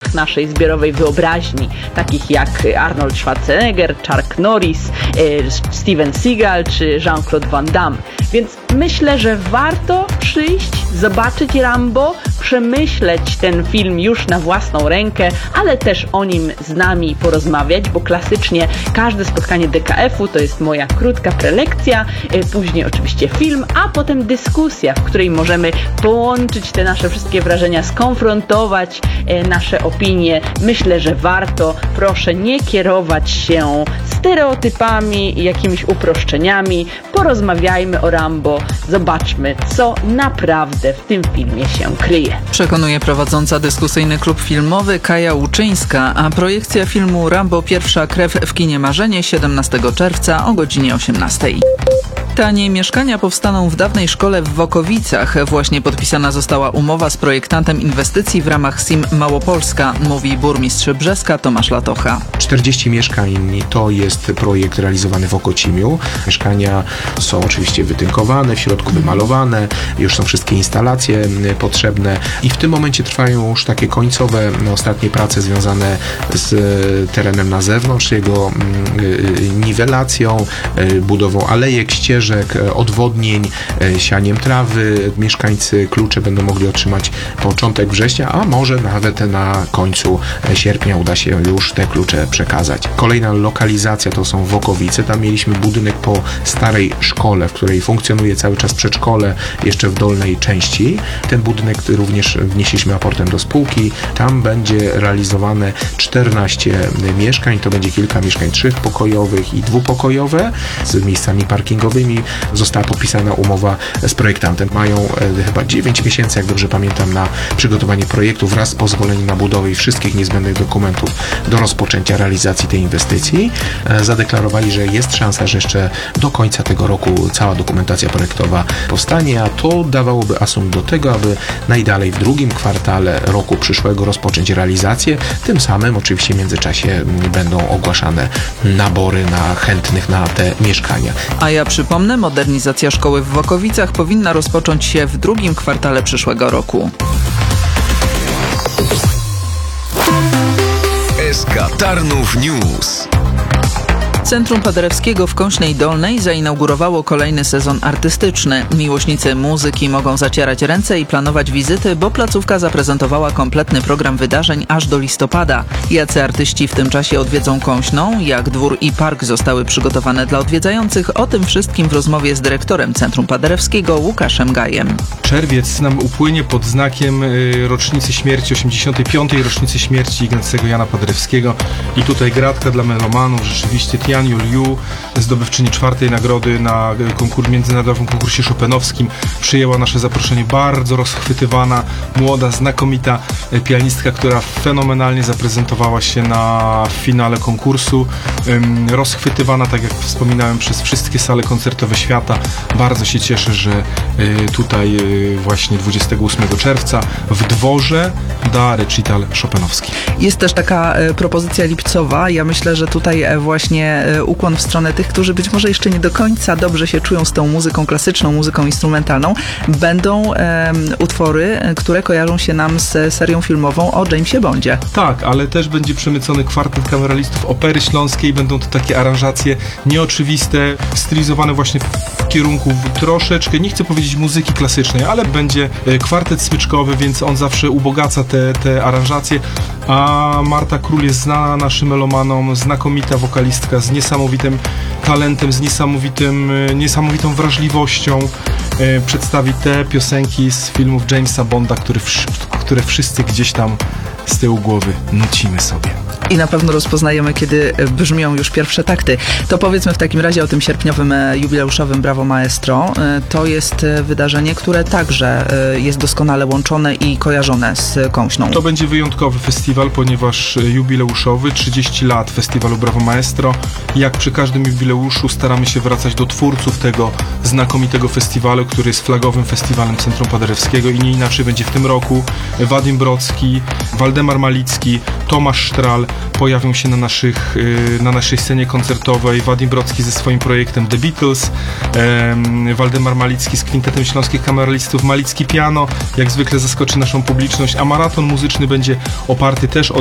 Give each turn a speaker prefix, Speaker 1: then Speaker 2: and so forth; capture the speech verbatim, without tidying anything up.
Speaker 1: gwiazdek naszej zbiorowej wyobraźni, takich jak Arnold Schwarzenegger, Chuck Norris, Steven Seagal czy Jean-Claude Van Damme. Więc myślę, że warto przyjść, zobaczyć Rambo, przemyśleć ten film już na własną rękę, ale też o nim z nami porozmawiać, bo klasycznie każde spotkanie D K F-u to jest moja krótka prelekcja, później oczywiście film, a potem dyskusja, w której możemy połączyć te nasze wszystkie wrażenia, skonfrontować nasze opinie. Myślę, że warto. Proszę nie kierować się stereotypami i jakimiś uproszczeniami. Porozmawiajmy o Rambo, zobaczmy, co naprawdę w tym filmie się kryje.
Speaker 2: Przekonuje prowadząca dyskusyjny klub filmowy Kaja Łuczyńska, a projekcja filmu Rambo Pierwsza krew w kinie Marzenie siedemnastego czerwca o godzinie osiemnastej. Tanie mieszkania powstaną w dawnej szkole w Wokowicach. Właśnie podpisana została umowa z projektantem inwestycji w ramach S I M Małopolska, mówi burmistrz Brzeska Tomasz Latocha.
Speaker 3: czterdzieści mieszkań to jest projekt realizowany w Okocimiu. Mieszkania są oczywiście wytynkowane, w środku wymalowane, już są wszystkie instalacje potrzebne i w tym momencie trwają już takie końcowe, ostatnie prace związane z terenem na zewnątrz, jego niwelacją, budową alejek, ścieżek, odwodnień, sianiem trawy. Mieszkańcy klucze będą mogli otrzymać początek września, a może nawet na końcu sierpnia uda się już te klucze przekazać. Kolejna lokalizacja to są Wokowice. Tam mieliśmy budynek po starej szkole, w której funkcjonuje cały czas przedszkole, jeszcze w dolnej części. Ten budynek również wnieśliśmy aportem do spółki. Tam będzie realizowane czternaście mieszkań. To będzie kilka mieszkań trzypokojowych i dwupokojowe z miejscami parkingowymi. Została podpisana umowa z projektantem. Mają e, chyba dziewięć miesięcy, jak dobrze pamiętam, na przygotowanie projektu wraz z pozwoleniem na budowę i wszystkich niezbędnych dokumentów do rozpoczęcia realizacji tej inwestycji. E, zadeklarowali, że jest szansa, że jeszcze do końca tego roku cała dokumentacja projektowa powstanie, a to dawałoby asumpt do tego, aby najdalej w drugim kwartale roku przyszłego rozpocząć realizację. Tym samym oczywiście w międzyczasie będą ogłaszane nabory na chętnych na te mieszkania.
Speaker 2: A ja przypomnę, modernizacja szkoły w Wokowicach powinna rozpocząć się w drugim kwartale przyszłego roku.
Speaker 4: S K Tarnów News.
Speaker 2: Centrum Paderewskiego w Kąśnej Dolnej zainaugurowało kolejny sezon artystyczny. Miłośnicy muzyki mogą zacierać ręce i planować wizyty, bo placówka zaprezentowała kompletny program wydarzeń aż do listopada. Jacy artyści w tym czasie odwiedzą Kąśną, jak dwór i park zostały przygotowane dla odwiedzających, o tym wszystkim w rozmowie z dyrektorem Centrum Paderewskiego Łukaszem Gajem.
Speaker 5: Czerwiec nam upłynie pod znakiem rocznicy śmierci, osiemdziesiątej piątej rocznicy śmierci Ignacego Jana Paderewskiego i tutaj gratka dla melomanów, rzeczywiście Tian Liu, zdobywczyni czwartej nagrody na konkurs, międzynarodowym konkursie chopinowskim, przyjęła nasze zaproszenie. Bardzo rozchwytywana, młoda, znakomita pianistka, która fenomenalnie zaprezentowała się na finale konkursu. Rozchwytywana, tak jak wspominałem, przez wszystkie sale koncertowe świata. Bardzo się cieszę, że tutaj właśnie dwudziestego ósmego czerwca w dworze da recital chopinowski.
Speaker 2: Jest też taka propozycja lipcowa. Ja myślę, że tutaj właśnie ukłon w stronę tych, którzy być może jeszcze nie do końca dobrze się czują z tą muzyką klasyczną, muzyką instrumentalną. Będą e, utwory, które kojarzą się nam z serią filmową o Jamesie Bondzie.
Speaker 5: Tak, ale też będzie przemycony kwartet kameralistów Opery Śląskiej. Będą to takie aranżacje nieoczywiste, stylizowane właśnie w kierunku troszeczkę, nie chcę powiedzieć muzyki klasycznej, ale będzie kwartet smyczkowy, więc on zawsze ubogaca te, te aranżacje. A Marta Król jest znana naszym melomanom, znakomita wokalistka z niesamowitym talentem, z niesamowitym, niesamowitą wrażliwością. E, przedstawi te piosenki z filmów Jamesa Bonda, które, które wszyscy gdzieś tam z tyłu głowy nucimy sobie.
Speaker 2: I na pewno rozpoznajemy, kiedy brzmią już pierwsze takty. To powiedzmy w takim razie o tym sierpniowym jubileuszowym Brawo Maestro. To jest wydarzenie, które także jest doskonale łączone i kojarzone z Kąśną.
Speaker 5: To będzie wyjątkowy festiwal, ponieważ jubileuszowy, trzydzieści lat festiwalu Brawo Maestro. Jak przy każdym jubileuszu staramy się wracać do twórców tego znakomitego festiwalu, który jest flagowym festiwalem Centrum Paderewskiego i nie inaczej będzie w tym roku. Wadim Brocki, Waldemar Malicki, Tomasz Sztral pojawią się na, naszych, na naszej scenie koncertowej. Wadim Brocki ze swoim projektem The Beatles, um, Waldemar Malicki z kwintetem śląskich kameralistów Malicki Piano, jak zwykle zaskoczy naszą publiczność, a maraton muzyczny będzie oparty też o